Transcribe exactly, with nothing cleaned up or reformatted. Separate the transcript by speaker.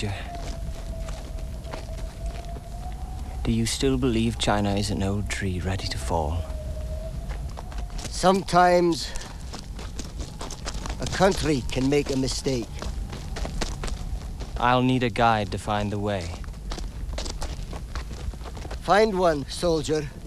Speaker 1: Major. Do you still believe China is an old tree ready to fall?
Speaker 2: Sometimes a country can make a mistake.
Speaker 1: I'll need a guide to find the way.
Speaker 2: Find one, soldier.